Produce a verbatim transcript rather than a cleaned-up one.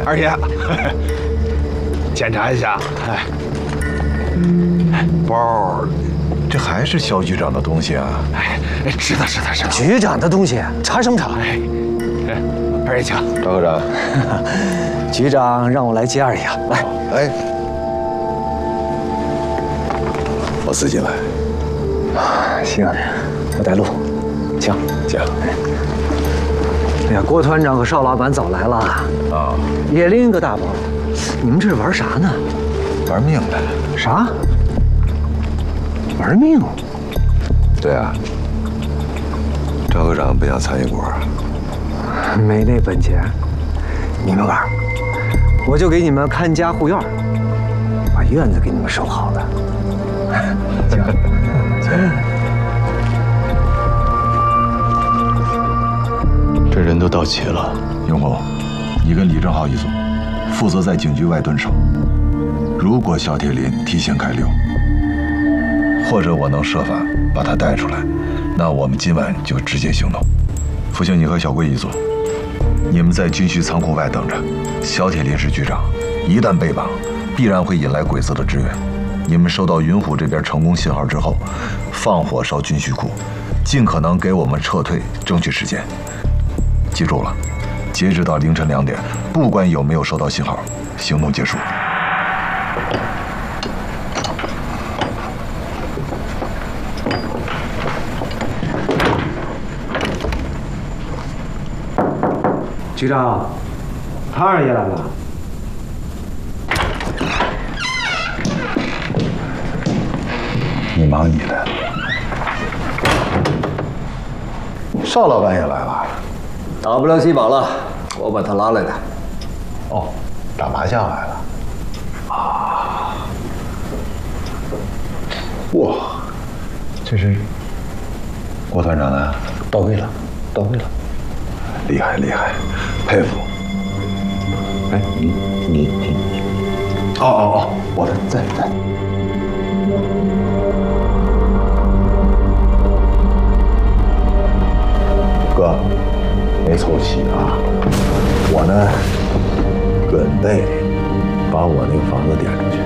二爷，检查一下，哎， 包，这还是肖局长的东西啊！ 哎，知道知道知道。 局长的东西查什么查？ 哎，哎，二爷请。 赵科长， 局长让我来接二爷，来， 哎，我自己来。 行，我带路，请请。 哎呀，郭团长和邵老板早来了啊， 也拎个大包，你们这是玩啥呢？ 玩命的。 啥？玩命？ 对啊，赵科长不想参与股， 没那本钱，你们玩，我就给你们看家护院，把院子给你们守好了。行，行。 这人都到齐了。 永红，你跟李正浩一组，负责在警局外蹲守。如果肖铁林提前开溜，或者我能设法把他带出来，那我们今晚就直接行动。福星，你和小桂一组，你们在军需仓库外等着。肖铁林是局长，一旦被绑，必然会引来鬼子的支援。你们收到云虎这边成功信号之后，放火烧军需库，尽可能给我们撤退争取时间。记住了，截止到凌晨两点，不管有没有收到信号，行动结束。 局长，唐二爷来了。 你忙你的。邵老板也来了。 打不了几把了，我把他拉来的。 哦，打麻将来了。啊！哇，这是郭团长的。 到位了，到位了。 厉害厉害，佩服。哎，你你你，哦哦哦，我的在在。哥，没凑齐啊。我呢，准备把我那个房子点出去。